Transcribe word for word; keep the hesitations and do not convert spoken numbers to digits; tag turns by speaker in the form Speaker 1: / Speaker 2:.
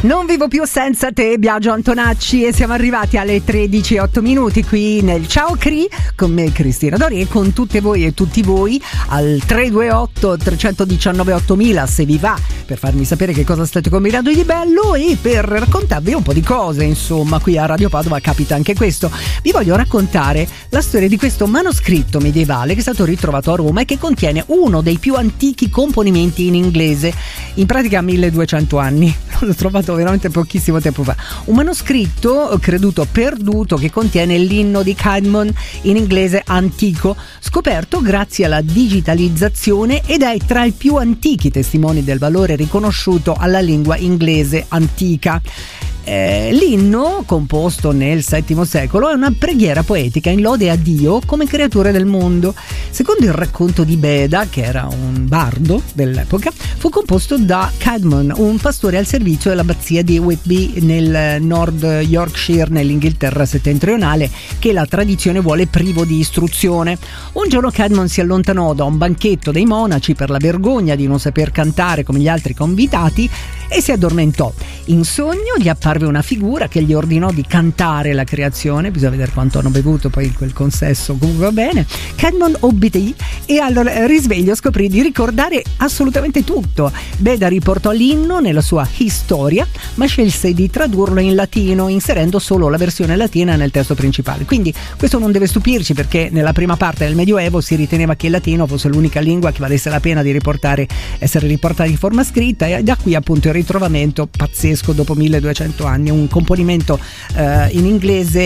Speaker 1: Non vivo più senza te, Biagio Antonacci, e siamo arrivati alle tredici e otto minuti qui nel Ciao Cri con me Cristina Dori e con tutte voi e tutti voi al tre due otto tre uno nove ottomila se vi va, per farmi sapere che cosa state combinando di bello e per raccontarvi un po' di cose. Insomma, qui a Radio Padova capita anche questo. Vi voglio raccontare la storia di questo manoscritto medievale che è stato ritrovato a Roma e che contiene uno dei più antichi componimenti in inglese, in pratica milleduecento anni. L'ho trovato veramente pochissimo tempo fa. Un manoscritto creduto perduto che contiene l'inno di Caedmon in inglese antico, scoperto grazie alla digitalizzazione ed è tra i più antichi testimoni del valore riconosciuto alla lingua inglese antica. Eh, l'inno, composto nel settimo secolo, è una preghiera poetica in lode a Dio come creatore del mondo. Secondo il racconto di Beda, che era un bardo dell'epoca, fu composto da Caedmon, un pastore al servizio dell'abbazia di Whitby nel Nord Yorkshire, nell'Inghilterra settentrionale, che la tradizione vuole privo di istruzione. Un giorno Caedmon si allontanò da un banchetto dei monaci per la vergogna di non saper cantare come gli altri convitati e si addormentò. In sogno gli apparve una figura che gli ordinò di cantare la creazione. Bisogna vedere quanto hanno bevuto poi in quel consesso, comunque va bene. Caedmon obbedì e al risveglio scoprì di ricordare assolutamente tutto. Beda riportò l'inno nella sua storia, ma scelse di tradurlo in latino, inserendo solo la versione latina nel testo principale. Quindi questo non deve stupirci, perché nella prima parte del Medioevo si riteneva che il latino fosse l'unica lingua che valesse la pena di riportare, essere riportata in forma scritta, e da qui appunto il ritrovamento pazzesco dopo milleduecento anni, un componimento eh, in inglese